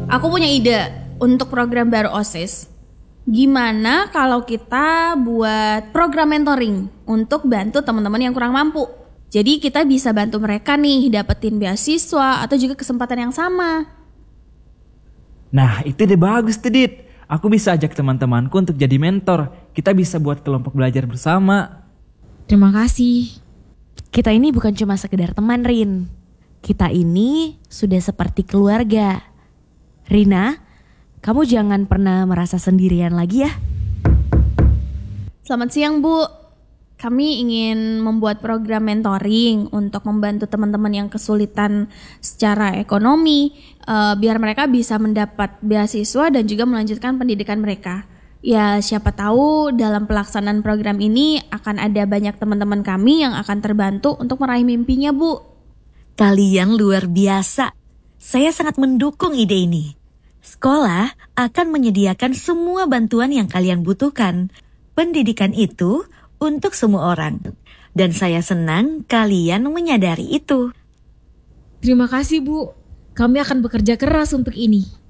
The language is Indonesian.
Aku punya ide untuk program baru OSIS. Gimana kalau kita buat program mentoring untuk bantu teman-teman yang kurang mampu? Jadi kita bisa bantu mereka nih dapetin beasiswa atau juga kesempatan yang sama. Nah, itu ide bagus tuh, Dit. Aku bisa ajak teman-temanku untuk jadi mentor. Kita bisa buat kelompok belajar bersama. Terima kasih. Kita ini bukan cuma sekedar teman, Rin. Kita ini sudah seperti keluarga. Rina, kamu jangan pernah merasa sendirian lagi ya. Selamat siang, Bu. Kami ingin membuat program mentoring untuk membantu teman-teman yang kesulitan secara ekonomi, biar mereka bisa mendapat beasiswa dan juga melanjutkan pendidikan mereka. Ya, siapa tahu dalam pelaksanaan program ini akan ada banyak teman-teman kami yang akan terbantu untuk meraih mimpinya, Bu. Kalian luar biasa. Saya sangat mendukung ide ini. Sekolah akan menyediakan semua bantuan yang kalian butuhkan. Pendidikan itu untuk semua orang. Dan saya senang kalian menyadari itu. Terima kasih, Bu. Kami akan bekerja keras untuk ini.